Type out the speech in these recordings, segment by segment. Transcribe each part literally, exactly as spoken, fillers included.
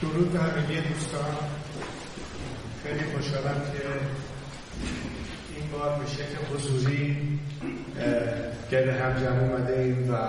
درود به همگی دوستان. خیلی خوشحالم که این بار به شکل حضوری گرد هم جمع اومده ایم و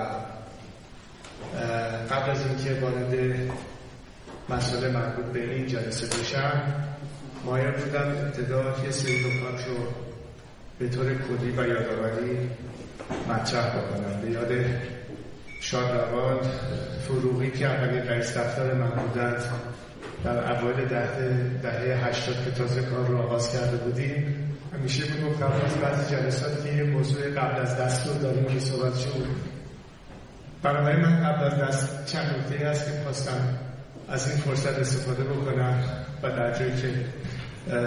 قبل از اینکه وارد مسئله مربوط به این جلسه بشم، مایل بودم ابتدا یه سری نکات رو به طور کلی و یادآوری مطرح بکنم. به یاد شادروان فروغی که اولین رئیس دفتر من بودند در اوایل دهه هشتاد که تازه کار رو آغاز کرده بودیم، همیشه میگفتم از بعضی جلسات که یه موضوع قبل از دستور داریم که صحبتش بود. برای من قبل از دست چند نکته هست که خواستم از این فرصت استفاده بکنم و در جایی که اه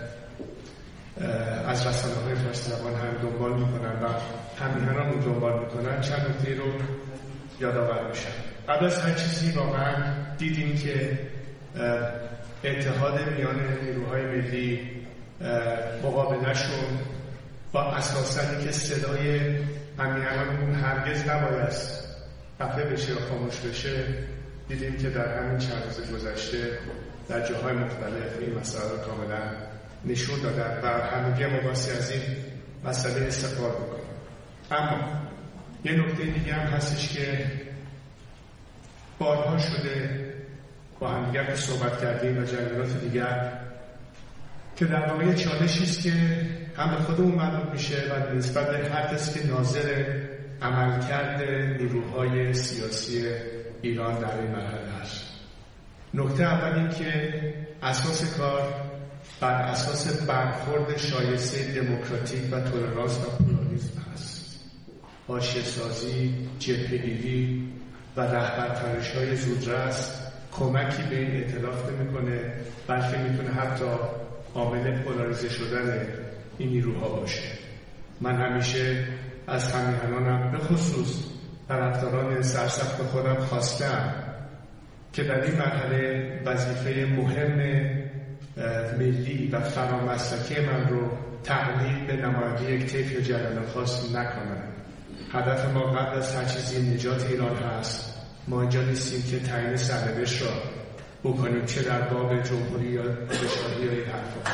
اه از رسانه‌های فارس‌زبان هم دنبال میکنن و همیهنامون دنبال میکنن چند نکته رو یادآور بشم. قبل از هر چیزی واقعا دیدیم که اتحاد میان نیروهای ملی مقابله‌شون با اساساً که صدای همیهنانمون هرگز نباید خفه بشه یا خاموش بشه، دیدیم که در همین چند روز گذشته در جاهای مختلف این مسئله رو کاملا نشون دادن و همگی مباحثی از این مسئله استفاده بکنیم. اما یه نکته دیگه هم هستش که بارها شده با هم دیگر صحبت کردیم و جریانات دیگر که در واقع چالشی است که هم به خودمون مربوط میشه و نسبت به هر کسی که ناظر عملکرد نیروهای سیاسی ایران در این مرحله هست. نکته اول این که اساس کار بر اساس برخورد شایسته دموکراتیک و تولرانس و پلورالیسم هست. حاشیه‌سازی، جبهه‌گیری و رهبرپرش‌های زودرس کمکی به این ائتلاف نمی‌کنه، بلکه میتونه حتی عامل پولاریزه شدن این نیروها باشه. من همیشه از همیهنانم به خصوص طرفداران سرسخت خودم خواستم که در این مرحله وظیفه مهم ملی و فرامسلکی من رو تقلید به نمایندگی یک طیف یا جریان خاص نکنم. هدف ما قبل از هر چیزی نجات ایران هست. ما اینجا نیستیم که تعیین سرنوشت را بکنیم، چه در باب جمهوری یا پادشاهی یا این حرفا.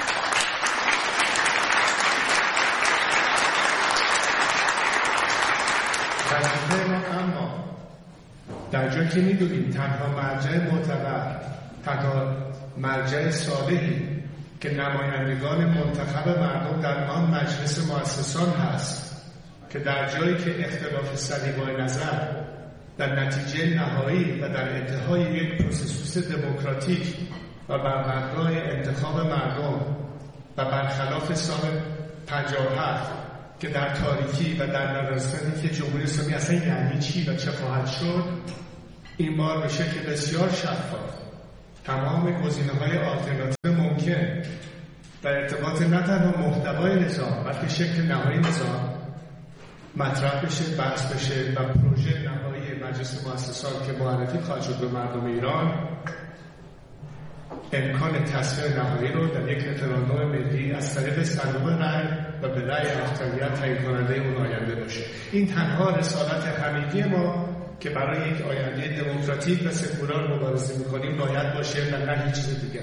وظیفه ما اما در جایی که می‌دونیم تنها مرجع معتبر، تنها مرجع صالحی که نمایندگان منتخب مردم در آن مجلس مؤسسان هست که در جایی که اختلاف صلیبای نظر در نتیجه نهایی و در انتهای یک پروسس دموکراتیک و بر مبنای انتخاب مردم و برخلاف سال پنجاه و هفت که در تاریکی و در ندانستنی که جمهوری اسلامی اصلا یعنی چی و چه خواهد شد، این بار به شکل بسیار شفاف تمام گزینه‌های آلترناتیو ممکن در ارتباط نه تنها محتوای نظام بلکه شکل نهایی نظام مطرح بشه، بحث بشه و پروژه نهایی مجلس مؤسسان که معرفی خواهد شد به مردم ایران امکان تصویب نهایی رو در یک رفراندوم ملی از طریق صندوق رأی و به رأی اکثریت تعیین کننده اون آینده باشه. این تنها رسالت همگی ما که برای یک آینده دموکراتیک و سکولار مبارزه می‌کنیم باید باشه و نه هیچ چیز دیگر.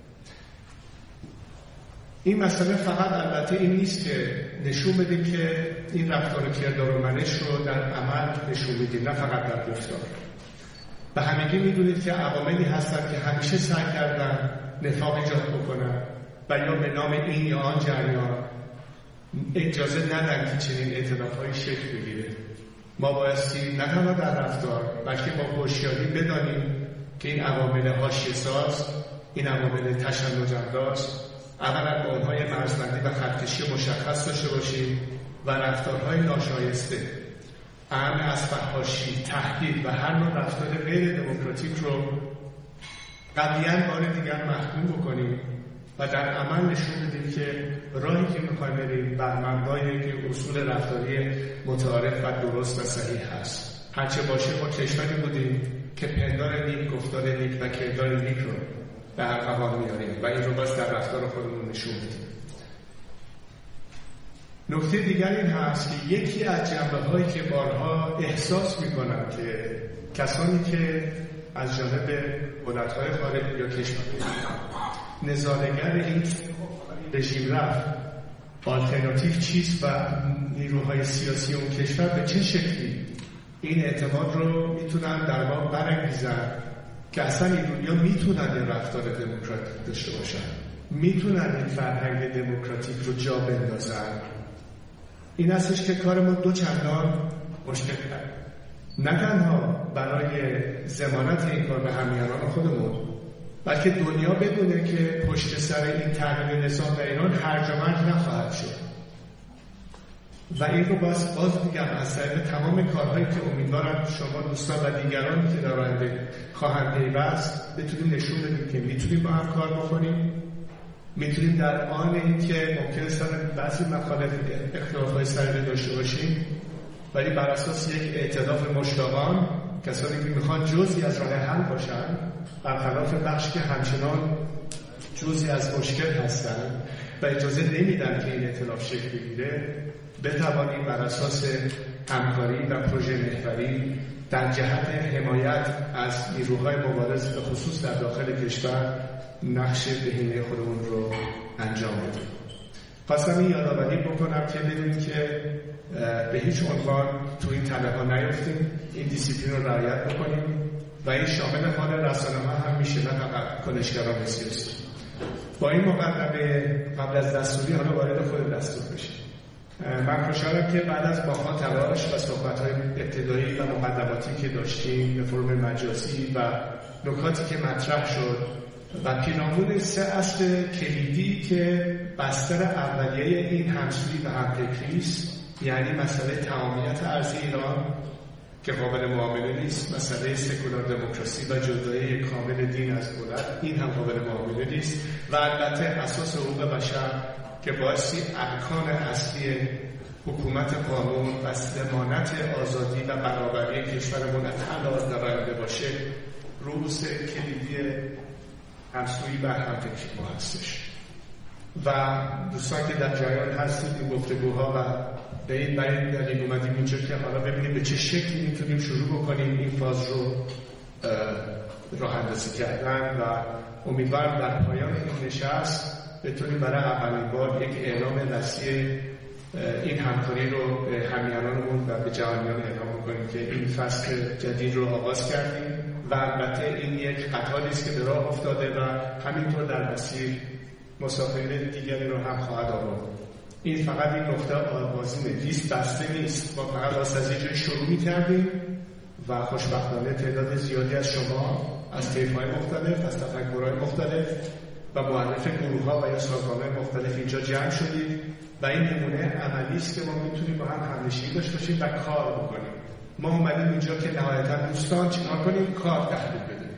این مسئله فقط البته این نیست که نشون بدیم که این رفتار و کردار و منش رو در عمل نشون میدیم، نه فقط در گفتار. و همگی میدونید که عواملی هستن که همیشه سعی کردن نفاق ایجاد بکنن و یا به نام این یا آن جریان اجازه ندن که چنین ائتلاف‌هایی شکل بگیره. ما بایستی نه تنها در رفتار بلکه با هوشیاری بدانیم که این عوامل حاشیه‌ساز، این عوامل تشنج‌انداز، اولا با اونهای مرزبندی و خطکشی مشخص داشته باشیم و رفتارهای ناشایسته، امن از فحاشی، تهدید و هر نوع رفتار غیر دموکراتیک رو قطعاً بار دیگر محکوم بکنیم و در عمل نشون بدیم که راهی که می‌خوایم بریم بر مبنای یک اصول رفتاری متعارف و درست و صحیح هست. هرچه باشه ما کشوری بودیم که پندار نیک، گفتار نیک و کردار نیک رو به ارمغان میاریم و این رو باز در رفتار خودمون نشون بدیم. نکته دیگر این هست که یکی از جنبه‌هایی که بارها احساس می‌کنم که کسانی که از جانب دولت‌های خارجی یا کشورهای نظاره‌گر این رژیم رفت، آلترناتیو چیست و نیروهای سیاسی اون کشور به چه شکلی این اعتماد رو میتونن در واقع برانگیزن که اصلا ایرانی‌ها میتونن این رفتار دموکراتیک داشته باشن، میتونن این فرهنگ دموکراتیک رو جا بندازن. این هستش که کار ما دو چندان مشکل کرد، نه تنها برای ضمانت این کار به همیهنان خودمون، بلکه دنیا بدونه که پشت سر این تغییر نظام در ایران هرج و مرج نخواهد شد. و این رو باز باز میگم از طریق تمام کارهایی که امیدوارم شما دوستان و دیگران که در آینده خواهند پیوست بتونیم نشون بدیم که میتونیم با هم کار بکنیم، میتونیم در آن این که ممکنه سر بعضی مخالف اختلاف‌های سریع داشته باشیم، ولی بر اساس یک ائتلاف مشتاقان، کسانی که میخوان جزئی از راه حل باشن برخلاف بخشی که همچنان جزئی از مشکل هستن و اجازه نمیدن که این ائتلاف شکل بگیره، بتوانیم بر اساس همکاری و پروژه محوری در جهت حمایت از نیروهای مبارز به خصوص در داخل کشور نقش بهینه خودمون رو انجام بدیم. خواستم این یادآوری بکنم که بدونید که به هیچ عنوان تو این تله ها نیفتیم، این دیسیپلین رو رعایت بکنیم و این شامل حال رسانه ها هم میشه، نه فقط کنشگران سیاسی. با این مقدمه قبل از دستوری حالا وارد خود دستور بشیم. من خوشحالم که بعد از ماها تلاش و صحبت‌های ابتدایی و مقدماتی که داشتیم به فرم مجازی و نکاتی که مطرح شد و پیرامون سه اصل کلیدی که بستر اولیه این همسویی و همفکری است، یعنی مسئله تمامیت ارضی ایران که قابل معامله نیست، مسئله سکولار دموکراسی و جدایی کامل دین از دولت، این هم قابل معامله نیست، و البته اساس حقوق بشر که بایستی ارکان اصلی حکومت قانون و ضمانت آزادی و برابری کشورمون از هر لحاظ نماینده باشه، رؤوس کلیدی همسویی و همفکری ما هستش. و دوستان که در جریان هستید این گفتگوها و به این برای دلیل اومدیم اینجا که حالا ببینیم به چه شکلی میتونیم شروع بکنیم این فاز رو راه اندازی کردن و امیدوارم در پایان این نشست بتونیم برای اولین بار یک اعلام وسیع این همکاری رو به همیهنانمون و به جهانیان اعلام کنیم که این فصل جدید رو آغاز کردیم و البته این یک قطاری است که به راه افتاده و همینطور در مسیر مسافرین دیگری رو هم خواهد آورد. این فقط این نقطه آغازینه، لیست بسته نیست. ما فقط واسه از یه جایی شروع می‌کردیم و خوشبختانه تعداد زیادی از شما از طیف‌های مختلف، از تفکرهای مختلف و مؤلف گروه‌ها و یا سازمان‌های مختلف اینجا جمع شدید و این نمونه عملی است که ما میتونیم با هم همنشینی داشته باشیم و کار بکنیم. ما اومدیم اینجا که نهایتاً دوستان چیکار کنیم؟ کار تحویل بدیم.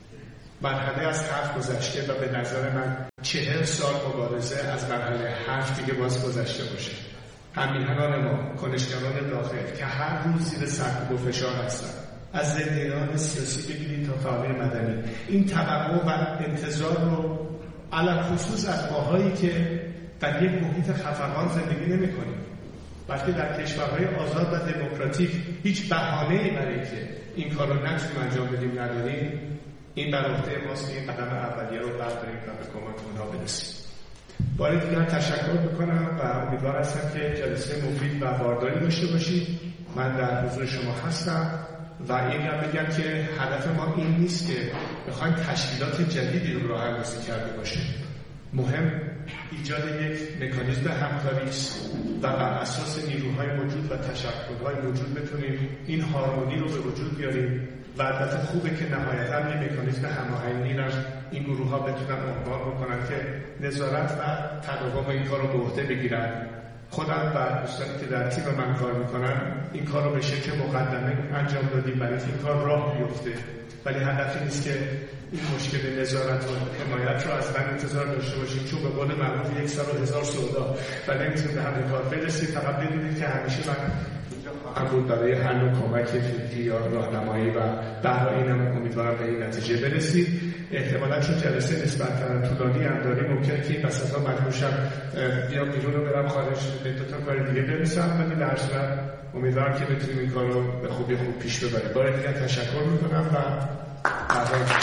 مرحله از حرف گذشته و به نظر من چهل سال مبارزه از مرحله حرف دیگه باز گذشته باشه. همیهنان ما، کنشگران داخل که هر روز زیر سرکوب و فشار هستن، از زندانیان سیاسی بگیرید تا فعالین مدنی، این توقع و انتظار رو علل خصوص از ماهایی که در یک محیط خفقان زندگی نمی کنیم، بلکه در کشورهای آزاد و دموکراتیک هیچ بهانه‌ای برای که این کار رو نتونیم انجام بدیم نداریم، این بر عهده ماست که این قدم اولیه رو برداریم و به کمک اونها برسیم. بار دیگر تشکر میکنم و امیدوار هستم که جلسه مفید و بارداری داشته باشید. من در حضور شما هستم و این را بگم که هدف ما این نیست که بخوایم تشکیلات جدیدی رو راه اندازی کرده باشیم. مهم ایجاد یک مکانیزم همکاری است و بر اساس نیروهای موجود و تشکل‌های موجود بتونیم این هارمونی رو به وجود بیاریم و البته خوبه که نهایتاً یک مکانیزم هماهنگی را این گروه‌ها بتونن عنوان بکنن که نظارت و تداوم این کار رو به عهده بگیرن. خودم و دوستانی که در تیم من کار میکنن این کار رو به شکل مقدمه انجام دادیم برای این کار راه بیفته، ولی هدفی نیست که این مشکل نظارت و حمایت رو از من انتظار داشته باشیم، چون به قول معروف یک سال و هزار سودا و نمیتونیم به همه کار برسیم. فقط بدونید که همیشه من هم بود برای حل و کمک فکری یا راهنمایی و برای اینم امیدوارم به این نتیجه برسید. احتمالاً چون جلسه نسبتاً طولانی هم داریم ممکنه که این وسطا مجبور شم بیام بیرون رو برم خارج به دو تا کار دیگه برسم، ولی در صورت امیدوارم که بتونیم این کار رو به خوبی خوب پیش ببریم. بار دیگه تشکر میکنم و در